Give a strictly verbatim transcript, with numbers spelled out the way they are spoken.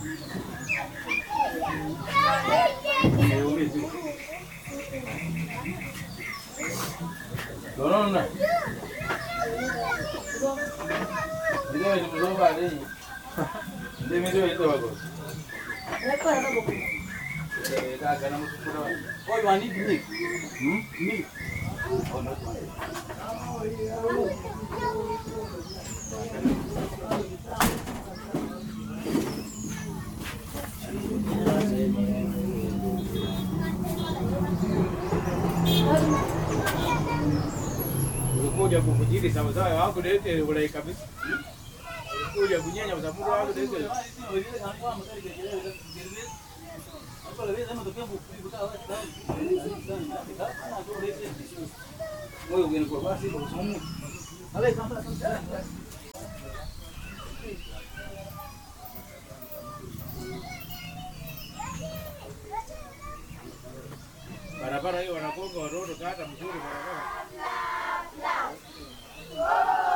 Dona. Ndio ni mzoba leo. Ndio ndio ito wako. Lekwa na boku. Eh, kaka na msukura. Oi wani ni. Hmm? Ni. Ona. Kuja kukujiri sawa sawa wako dete ule kabisa. Kuja kunyanya kwa sababu wako dete. Moyo wenu kwa basi usomu. Ale kamba sasa. Barabara hiyo wanakonga watoto kata mzuri barabara.